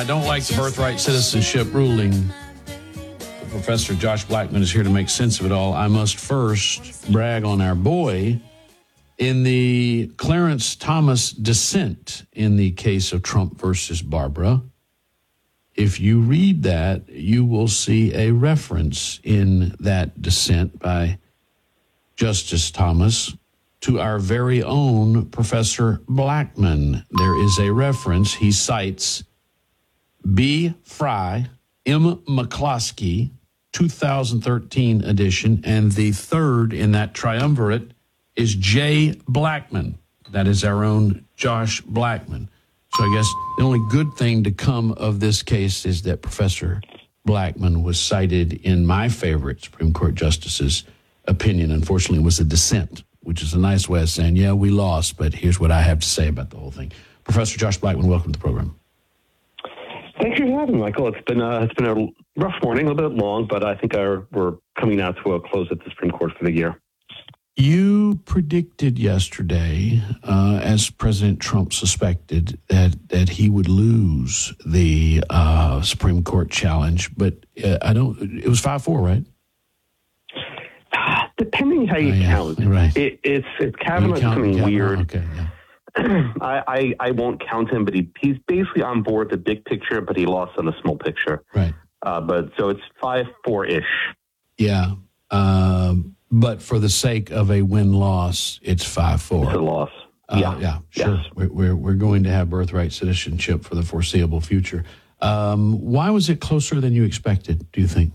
don't like the birthright citizenship ruling. Professor Josh Blackman is here to make sense of it all. I must first brag on our boy in the Clarence Thomas dissent in the case of Trump versus Barbara. If you read that, you will see a reference in that dissent by Justice Thomas to our very own Professor Blackman. There is a reference. He cites B. Fry, M. McCloskey, 2013 edition, and the third in that triumvirate is J. Blackman. That is our own Josh Blackman. So I guess the only good thing to come of this case is that Professor Blackman was cited in my favorite Supreme Court justice's opinion. Unfortunately, it was a dissent, which is a nice way of saying, yeah, we lost, but here's what I have to say about the whole thing. Professor Josh Blackman, welcome to the program. Thank you for having me, Michael. It's been a rough morning, a little bit long, but I think we're coming out to a close at the Supreme Court for the year. You predicted yesterday, as President Trump suspected, that he would lose the Supreme Court challenge, but it was 5-4, right? Depending how you count. Right. It's Kavanaugh's coming weird. Okay, yeah. I won't count him, but he's basically on board the big picture, but he lost on the small picture. Right. But so it's 5-4-ish. Yeah. But for the sake of a win-loss, it's 5-4. It's a loss. Yeah, sure. Yes. We're going to have birthright citizenship for the foreseeable future. Why was it closer than you expected, do you think?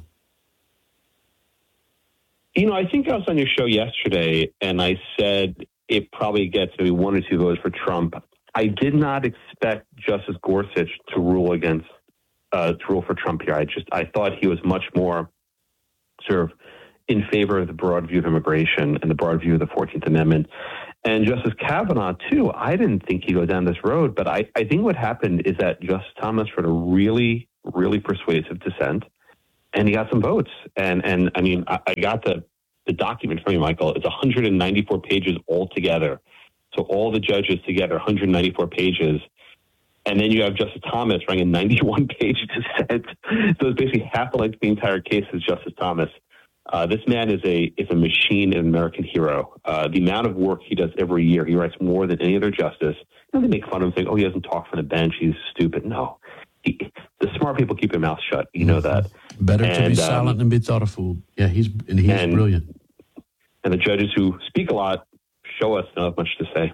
I think I was on your show yesterday, and I said it probably gets maybe 1 or 2 votes for Trump. I did not expect Justice Gorsuch to rule for Trump here. I thought he was much more sort of in favor of the broad view of immigration and the broad view of the 14th Amendment. And Justice Kavanaugh, too, I didn't think he'd go down this road. But I think what happened is that Justice Thomas wrote a really, really persuasive dissent, and he got some votes. And I mean, I got the document from you, Michael. It's 194 pages altogether. So all the judges together, 194 pages. And then you have Justice Thomas writing a 91-page dissent. So it's basically half the length of the entire case is Justice Thomas. This man is a machine, an American hero. The amount of work he does every year, he writes more than any other justice. They make fun of him, saying, "Oh, he doesn't talk from the bench. He's stupid." No, the smart people keep their mouth shut. You know that. Better to be silent than be thought a fool. Yeah, he's brilliant. And the judges who speak a lot show us not much to say.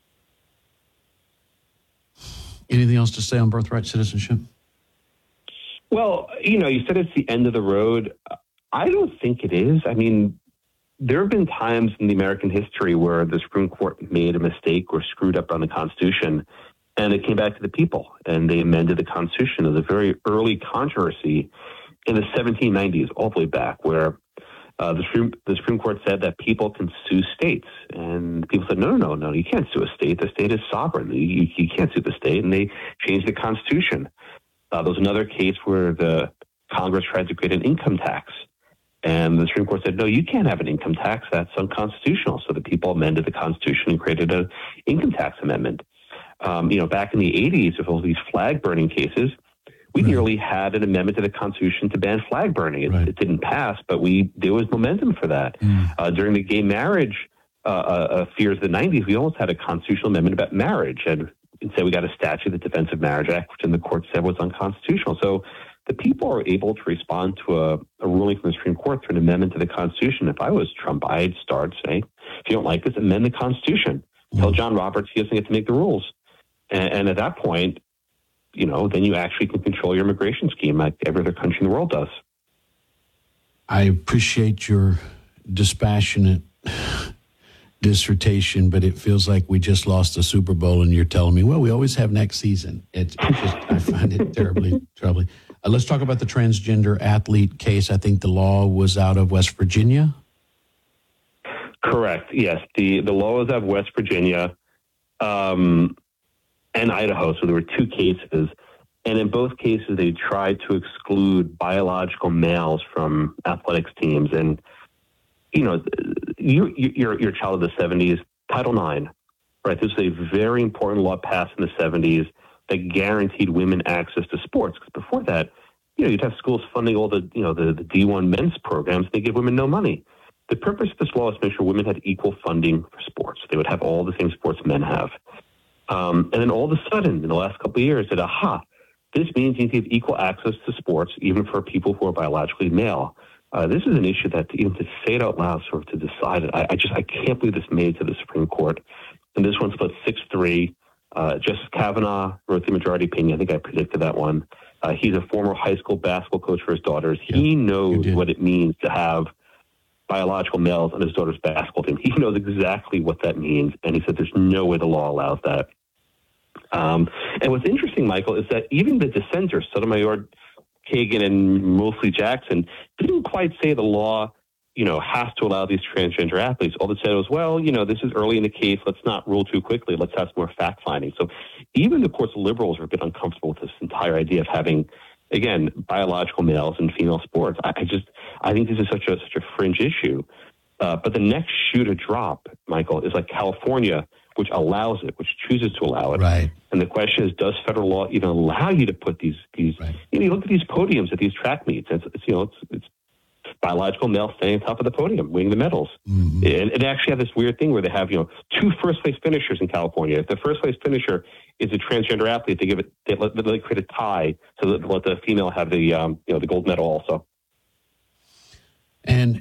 Anything else to say on birthright citizenship? Well, you said it's the end of the road. I don't think it is. I mean, there have been times in the American history where the Supreme Court made a mistake or screwed up on the Constitution, and it came back to the people, and they amended the Constitution. It was a very early controversy in the 1790s, all the way back, where the Supreme Court said that people can sue states. And people said, no, you can't sue a state. The state is sovereign. You can't sue the state. And they changed the Constitution. There was another case where the Congress tried to create an income tax. And the Supreme Court said, no, you can't have an income tax. That's unconstitutional. So the people amended the Constitution and created an income tax amendment. Back in the 80s, with all these flag burning cases, we nearly had an amendment to the Constitution to ban flag burning. It didn't pass, but there was momentum for that. During the gay marriage fears of the 90s, we almost had a constitutional amendment about marriage. And instead, we got a statute, the Defense of Marriage Act, which in the court said was unconstitutional. So the people are able to respond to a ruling from the Supreme Court through an amendment to the Constitution. If I was Trump, I'd start saying, if you don't like this, amend the Constitution. Tell John Roberts he doesn't get to make the rules. And at that point, then you actually can control your immigration scheme like every other country in the world does. I appreciate your dispassionate dissertation, but it feels like we just lost the Super Bowl and you're telling me, well, we always have next season. It's just, I find it terribly troubling. Let's talk about the transgender athlete case. I think the law was out of West Virginia. Correct. Yes. The law was out of West Virginia and Idaho. So there were two cases. And in both cases, they tried to exclude biological males from athletics teams. And, you're a child of the 70s, Title IX, right? This is a very important law passed in the 70s that guaranteed women access to sports. Because before that, you'd have schools funding all the D1 men's programs. And they give women no money. The purpose of this law is to make sure women had equal funding for sports. They would have all the same sports men have. And then all of a sudden, in the last couple of years, said, aha, this means you can have equal access to sports, even for people who are biologically male. This is an issue that even to say it out loud, sort of to decide it, I can't believe this made it to the Supreme Court. And this one split 6-3. Justice Kavanaugh wrote the majority opinion. I think I predicted that one. He's a former high school basketball coach for his daughters. Yeah, he knows what it means to have biological males on his daughter's basketball team. He knows exactly what that means. And he said there's no way the law allows that. And what's interesting, Michael, is that even the dissenters, Sotomayor, Kagan, and mostly Jackson, didn't quite say the law, has to allow these transgender athletes. All they said was, well, this is early in the case. Let's not rule too quickly. Let's have some more fact finding. So even the court's liberals are a bit uncomfortable with this entire idea of having, again, biological males in female sports. I think this is such a fringe issue. But the next shoe to drop, Michael, is like California, which allows it, which chooses to allow it. Right. And the question is, does federal law even allow you to put these right. You look at these podiums at these track meets, and it's biological males standing on top of the podium, winning the medals. Mm-hmm. And they actually have this weird thing where they have, 2 first-place finishers in California. If the first-place finisher is a transgender athlete, they create a tie so that let the female have the gold medal also. And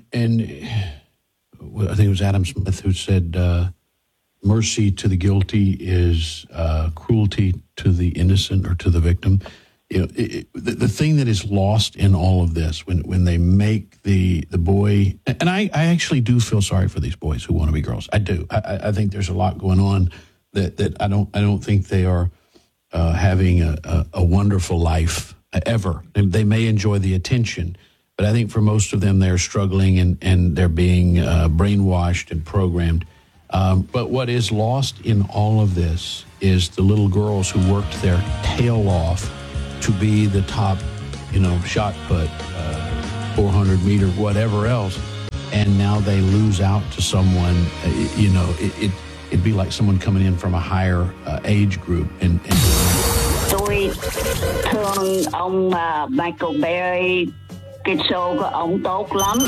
I think it was Adam Smith who said, mercy to the guilty is cruelty to the innocent or to the victim. The thing that is lost in all of this, when they make the boy, and I actually do feel sorry for these boys who want to be girls. I do. I think there's a lot going on that I don't think they are having a wonderful life ever. They may enjoy the attention, but I think for most of them they're struggling and they're being brainwashed and programmed. But what is lost in all of this is the little girls who worked their tail off to be the top, shot put, 400 meter, whatever else, and now they lose out to someone. It'd be like someone coming in from a higher age group. Tôi thương ông Michael Berry, cái show của ông tốt lắm.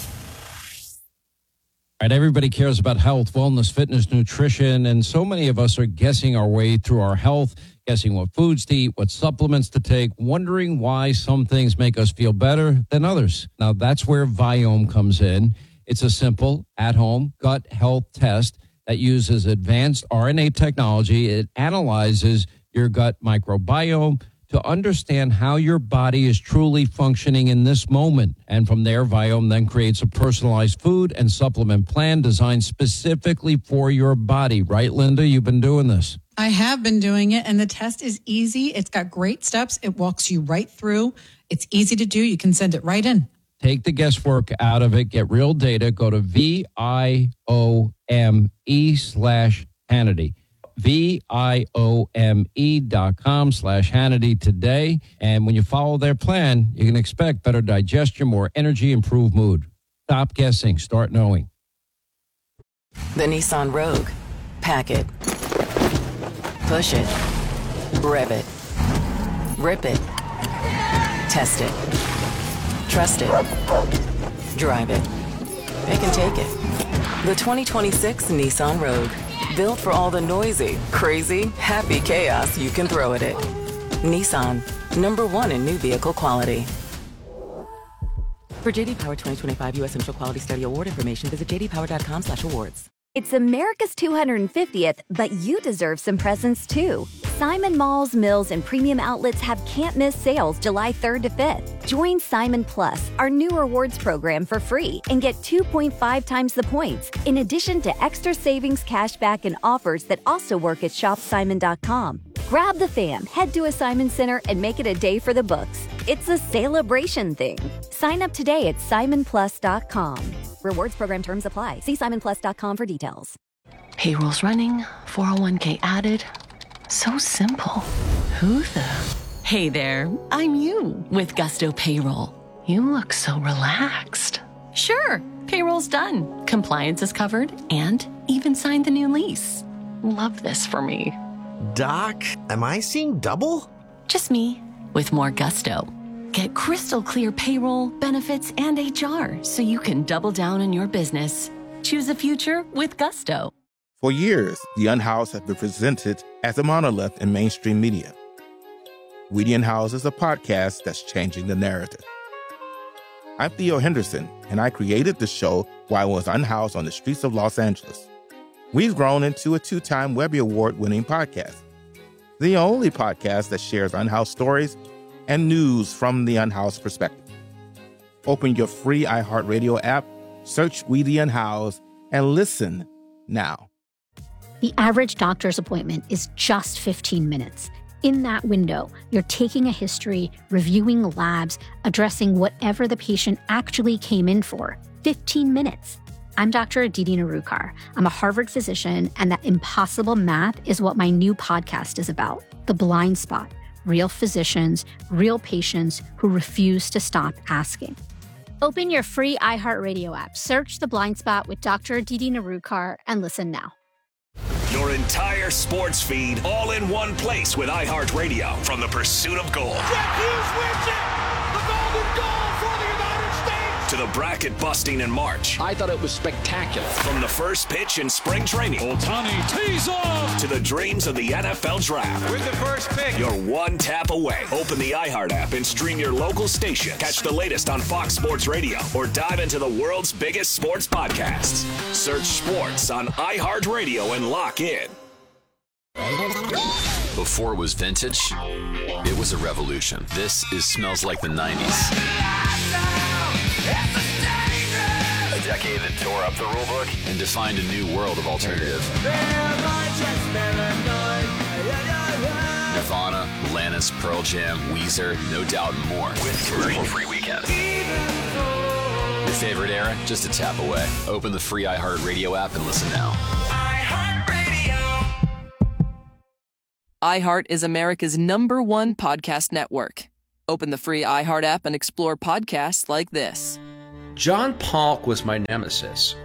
Right, everybody cares about health, wellness, fitness, nutrition, and so many of us are guessing our way through our health, guessing what foods to eat, what supplements to take, wondering why some things make us feel better than others. Now, that's where Viome comes in. It's a simple, at-home gut health test that uses advanced RNA technology. It analyzes your gut microbiome to understand how your body is truly functioning in this moment. And from there, Viome then creates a personalized food and supplement plan designed specifically for your body. Right, Linda? You've been doing this. I have been doing it, and the test is easy. It's got great steps. It walks you right through. It's easy to do. You can send it right in. Take the guesswork out of it. Get real data. Go to VIOME/Hannity. VIOME.com/Hannity today. And when you follow their plan, you can expect better digestion, more energy, improved mood. Stop guessing. Start knowing. The Nissan Rogue. Pack it. Push it. Rev it. Rip it. Test it. Trust it. Drive it. It can take it. The 2026 Nissan Rogue. Built for all the noisy, crazy, happy chaos you can throw at it. Nissan, #1 in new vehicle quality. For JD Power 2025 U.S. Initial Quality Study Award information, visit jdpower.com/awards. It's America's 250th, but you deserve some presents too. Simon Malls, Mills, and Premium Outlets have can't-miss sales July 3rd to 5th. Join Simon Plus, our new rewards program, for free and get 2.5 times the points, in addition to extra savings, cashback, and offers that also work at shopsimon.com. Grab the fam, head to a Simon Center, and make it a day for the books. It's a celebration thing. Sign up today at simonplus.com. Rewards program terms apply. See simonplus.com for details. Payroll's running, 401k added. So simple. Who the? Hey there, I'm you with Gusto Payroll. You look so relaxed. Sure, payroll's done. Compliance is covered and even signed the new lease. Love this for me. Doc, am I seeing double? Just me, with more gusto. Get crystal clear payroll, benefits, and HR so you can double down in your business. Choose a future with gusto. For years, The Unhoused has been presented as a monolith in mainstream media. We the Unhoused is a podcast that's changing the narrative. I'm Theo Henderson, and I created the show while I was unhoused on the streets of Los Angeles. We've grown into a 2-time Webby Award-winning podcast. The only podcast that shares unhoused stories and news from the unhoused perspective. Open your free iHeartRadio app, search We the Unhoused, and listen now. The average doctor's appointment is just 15 minutes. In that window, you're taking a history, reviewing labs, addressing whatever the patient actually came in for. 15 minutes. I'm Dr. Aditi Narukar. I'm a Harvard physician, and that impossible math is what my new podcast is about. The Blind Spot. Real physicians, real patients who refuse to stop asking. Open your free iHeartRadio app, search The Blind Spot with Dr. Aditi Narukar, and listen now. Your entire sports feed all in one place with iHeartRadio from the pursuit of gold. Jack Hughes wins it! The golden goal for the United States! To the bracket busting in March. I thought it was spectacular. From the first pitch in spring training. Ohtani tees off! To the dreams of the NFL Draft. With the first pick. You're one tap away. Open the iHeart app and stream your local station. Catch the latest on Fox Sports Radio or dive into the world's biggest sports podcasts. Search sports on iHeartRadio and lock in. Before it was vintage, it was a revolution. This is Smells Like the 90s. A decade that tore up the rulebook and defined a new world of alternative. Nirvana, Alanis, Pearl Jam, Weezer, No Doubt, and more. With commercial-free weekends. Your favorite era? Just a tap away. Open the free iHeartRadio app and listen now. iHeart is America's #1 podcast network. Open the free iHeart app and explore podcasts like this. John Polk was my nemesis.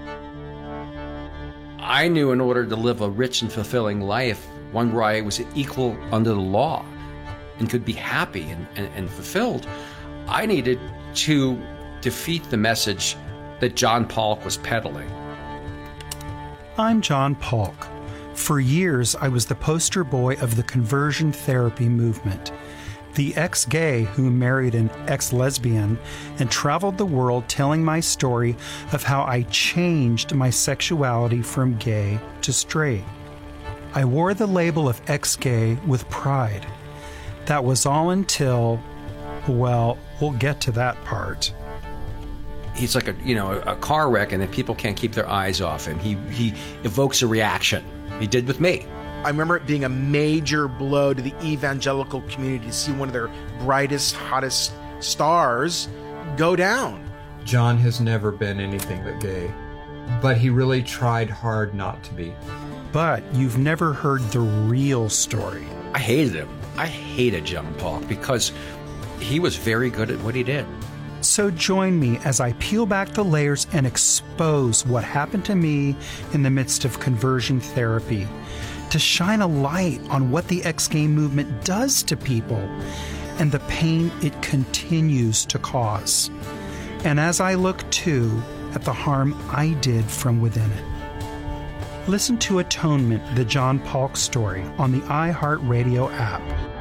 I knew in order to live a rich and fulfilling life, one where I was equal under the law and could be happy and fulfilled, I needed to defeat the message that John Polk was peddling. I'm John Polk. For years, I was the poster boy of the conversion therapy movement, the ex-gay who married an ex-lesbian and traveled the world telling my story of how I changed my sexuality from gay to straight. I wore the label of ex-gay with pride. That was all until, well, we'll get to that part. He's like a car wreck, and then people can't keep their eyes off him. He evokes a reaction. He did with me. I remember it being a major blow to the evangelical community to see one of their brightest, hottest stars go down. John has never been anything but gay, but he really tried hard not to be. But you've never heard the real story. I hated him. I hated John Polk because he was very good at what he did. So join me as I peel back the layers and expose what happened to me in the midst of conversion therapy, to shine a light on what the ex-gay movement does to people and the pain it continues to cause. And as I look, too, at the harm I did from within it. Listen to Atonement, the John Polk story, on the iHeartRadio app.